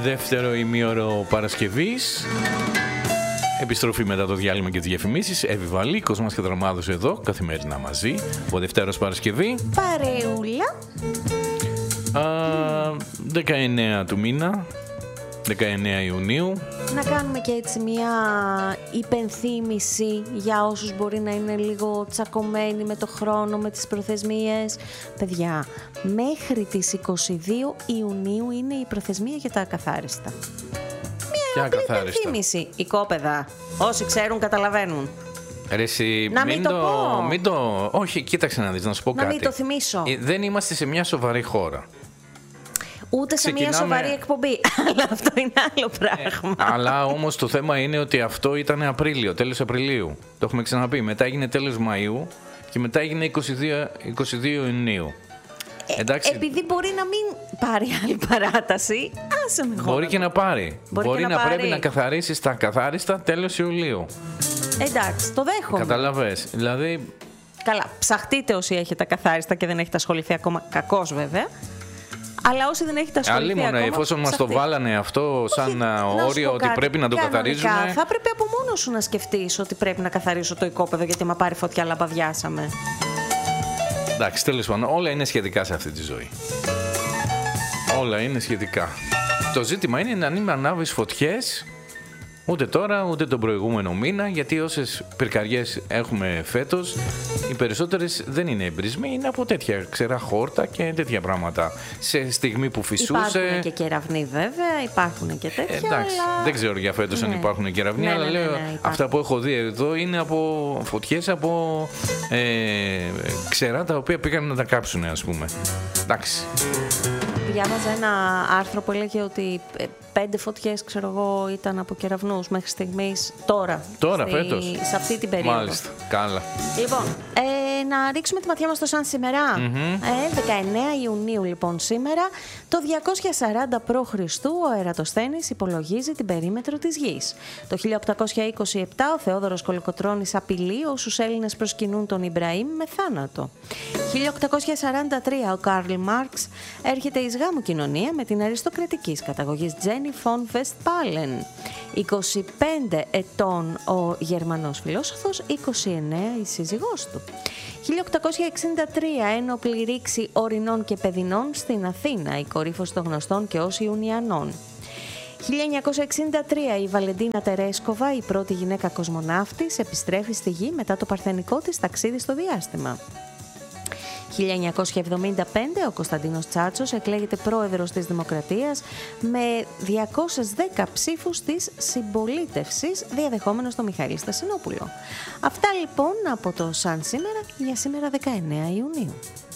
Δεύτερο ημίωρο Παρασκευής. Επιστροφή μετά το διάλειμμα και τις διαφημίσεις. Εύη Βαλή, Κοσμάς και Δραμάδος εδώ, καθημερινά μαζί. Από Δευτέρας Παρασκευή. Παρεούλα. 19 του μήνα, 19 Ιουνίου. Να κάνουμε και έτσι μια υπενθύμηση για όσους μπορεί να είναι λίγο τσακωμένοι με το χρόνο, με τις προθεσμίες. Παιδιά, μέχρι τις 22 Ιουνίου είναι η προθεσμία για τα ακαθάριστα. Μια απλή υπενθύμηση. Οικόπεδα, όσοι ξέρουν καταλαβαίνουν. Ρε εσύ, να μην το πω. Όχι, κοίταξε να δεις, να σου πω κάτι. Να μην το θυμίσω. Δεν είμαστε σε μια σοβαρή χώρα. Ούτε σε μια σοβαρή εκπομπή. Αλλά αυτό είναι άλλο πράγμα. Αλλά όμως το θέμα είναι ότι αυτό ήταν Απρίλιο, τέλος Απριλίου. Το έχουμε ξαναπεί. Μετά έγινε τέλος Μαΐου και μετά έγινε 22 Ιουνίου. Εντάξει. Επειδή μπορεί να μην πάρει άλλη παράταση, άσε με χώρο. Μπορεί και να πάρει. Μπορεί να πρέπει να καθαρίσει τα ακαθάριστα τέλος Ιουλίου. Εντάξει, το δέχομαι. Καταλαβες. Δηλαδή. Καλά, ψαχτείτε όσοι έχετε ακαθάριστα και δεν έχετε ασχοληθεί ακόμα. Κακώς βέβαια. Αλλά όσοι δεν έχετε ασχοληθεί ακόμα. Εφόσον μας το βάλανε αυτό σαν όριο ότι πρέπει να το καθαρίζουμε. Θα έπρεπε από μόνο σου να σκεφτείς ότι πρέπει να καθαρίσω το οικόπεδο, γιατί μα πάρει φωτιά λαμπαδιάσαμε. Εντάξει, τέλος πάντων, όλα είναι σχετικά σε αυτή τη ζωή. Όλα είναι σχετικά. Το ζήτημα είναι να μην ανάβεις φωτιές ούτε τώρα ούτε τον προηγούμενο μήνα, γιατί όσες πυρκαγιές έχουμε φέτος, οι περισσότερες δεν είναι εμπρισμοί, είναι από τέτοια ξερά χόρτα και τέτοια πράγματα. Σε στιγμή που φυσούσε. Υπάρχουν και κεραυνοί βέβαια, υπάρχουν και τέτοια. Εντάξει, αλλά. Δεν ξέρω για φέτος αν υπάρχουν κεραυνοί, αλλά λέω αυτά που έχω δει εδώ είναι από φωτιές από ξερά τα οποία πήγαν να τα κάψουν, ας πούμε. Εντάξει. Διάβαζα ένα άρθρο που έλεγε ότι 5 φωτιές, ξέρω εγώ, ήταν από κεραυνούς μέχρι στιγμής Τώρα φέτος. Σε αυτή την περίοδο. Μάλιστα, καλά. Λοιπόν, να ρίξουμε τη ματιά μας στο σαν σήμερα. 19 Ιουνίου λοιπόν σήμερα, το 240 π.Χ. ο Ερατοσθένης υπολογίζει την περίμετρο της Γης. Το 1827 ο Θεόδωρος Κολοκοτρώνης απειλεί όσους Έλληνες προσκυνούν τον Ιμπραήμ με θάνατο. 1843 ο Καρλ Μάρξ έρχεται εις γάμου κοινωνία με την αριστοκρατικής καταγωγής Τζένι φον Βεστπάλεν. 25 ετών ο Γερμανός φιλόσοφος, 29 η σύζυγός του. 1863 ένοπλη ρήξη ορεινών και παιδινών στην Αθήνα, η κορύφωση των γνωστών και ως Ιουνιανών. 1963 η Βαλεντίνα Τερέσκοβα, η πρώτη γυναίκα κοσμοναύτης, επιστρέφει στη Γη μετά το παρθενικό της ταξίδι στο διάστημα. 1975 ο Κωνσταντίνος Τσάτσος εκλέγεται πρόεδρος της Δημοκρατίας με 210 ψήφους της συμπολίτευσης, διαδεχόμενος τον Μιχαήλ Στασινόπουλο. Αυτά λοιπόν από το σαν σήμερα για σήμερα 19 Ιουνίου.